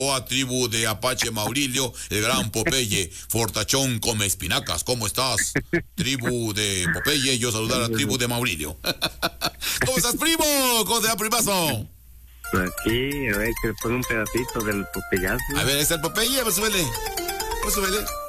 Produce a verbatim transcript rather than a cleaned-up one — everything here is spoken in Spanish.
O a tribu de Apache Maurilio, el gran Popeye, Fortachón come espinacas, ¿cómo estás? Tribu de Popeye, yo saludar a tribu de Maurilio. ¿Cómo estás, primo? ¿Cómo te va, primazo? Aquí, a ver, que le pone un pedacito del Popeyazo. A ver, ¿es el Popeye? A ver, súbele. A ver, súbele.